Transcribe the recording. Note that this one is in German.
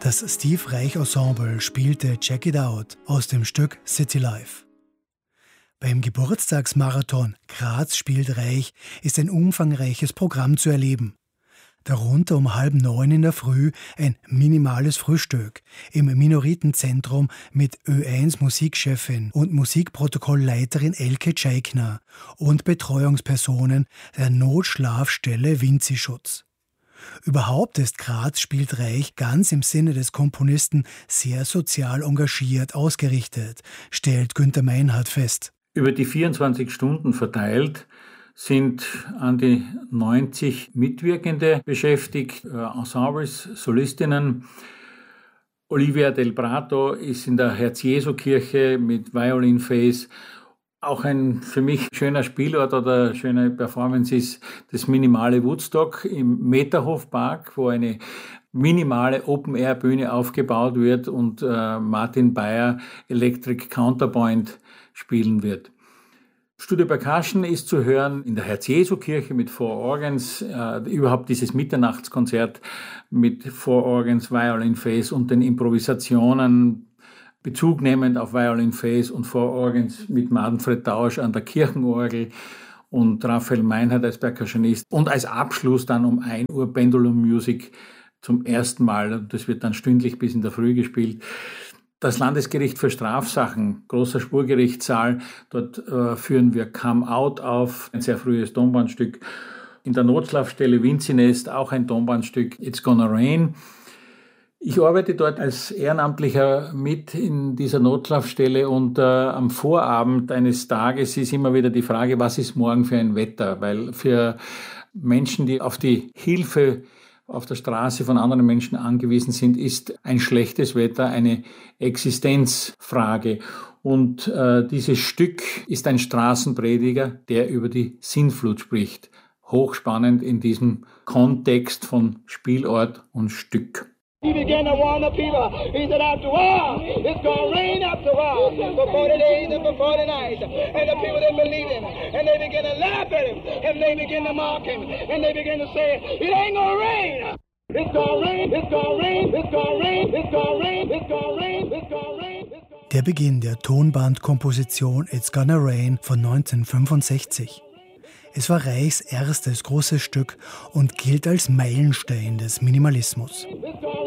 Das Steve Reich Ensemble spielte Check It Out aus dem Stück City Life. Beim Geburtstagsmarathon Graz spielt Reich ist ein umfangreiches Programm zu erleben. Darunter um 8:30 in der Früh ein minimales Frühstück im Minoritenzentrum mit Ö1 Musikchefin und Musikprotokollleiterin Elke Tscheikner und Betreuungspersonen der Notschlafstelle Vinci-Schutz. Überhaupt ist Graz spielt Reich ganz im Sinne des Komponisten sehr sozial engagiert ausgerichtet, stellt Günther Meinhardt fest. Über die 24 Stunden verteilt sind an die 90 Mitwirkende beschäftigt, Ensembles, Solistinnen. Olivia Del Prato ist in der Herz-Jesu-Kirche mit Violin Phase. Auch ein für mich schöner Spielort oder schöne Performance ist das minimale Woodstock im Meterhof-Park, wo eine minimale Open-Air-Bühne aufgebaut wird und Martin Bayer Electric Counterpoint spielen wird. Studio Percussion ist zu hören in der Herz-Jesu-Kirche mit 4 Organs, überhaupt dieses Mitternachtskonzert mit 4 Organs, Violin Phase und den Improvisationen, Bezug nehmend auf Violin Phase und 4 Organs mit Manfred Tausch an der Kirchenorgel und Raphael Meinhardt als Percussionist. Und als Abschluss dann um 1 Uhr Pendulum Music zum ersten Mal, das wird dann stündlich bis in der Früh gespielt. Das Landesgericht für Strafsachen, großer Spurgerichtssaal, dort führen wir Come Out auf, ein sehr frühes Tonbandstück. In der Notschlafstelle Vinci-Nest auch ein Tonbandstück, It's Gonna Rain. Ich arbeite dort als Ehrenamtlicher mit in dieser Notschlafstelle und am Vorabend eines Tages ist immer wieder die Frage, was ist morgen für ein Wetter? Weil für Menschen, die auf die Hilfe auf der Straße von anderen Menschen angewiesen sind, ist ein schlechtes Wetter eine Existenzfrage. Und dieses Stück ist ein Straßenprediger, der über die Sintflut spricht. Hochspannend in diesem Kontext von Spielort und Stück. He began to warn the people. He said, after a while, it's going to rain after a while, for 40 days and for 40 nights. And the people didn't believe him. And they began to laugh at him. And they began to mock him. And they began to say, it ain't going to rain. It's going to rain, it's going to rain, it's going to rain, it's going to rain, it's going to rain, it's going to rain. Der Beginn der Tonbandkomposition It's Gonna Rain von 1965. Es war Reichs erstes großes Stück und gilt als Meilenstein des Minimalismus.